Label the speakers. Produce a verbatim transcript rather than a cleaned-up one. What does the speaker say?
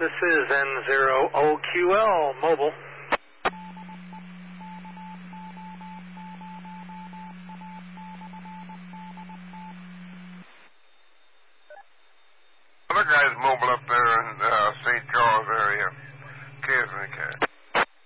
Speaker 1: This is N zero O Q L mobile.
Speaker 2: Other guy's mobile up there, and